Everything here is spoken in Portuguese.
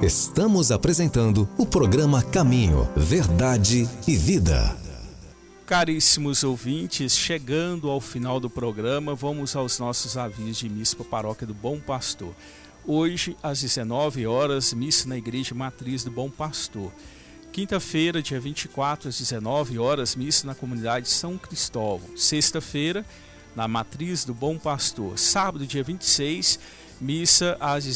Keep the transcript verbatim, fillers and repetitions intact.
Estamos apresentando o programa Caminho, Verdade e Vida. Caríssimos ouvintes, chegando ao final do programa, vamos aos nossos avisos de missa para a Paróquia do Bom Pastor. Hoje, às dezenove horas, missa na Igreja Matriz do Bom Pastor. Quinta-feira, dia vinte e quatro, às dezenove horas, missa na comunidade São Cristóvão. Sexta-feira, na Matriz do Bom Pastor. Sábado, dia vinte e seis, missa às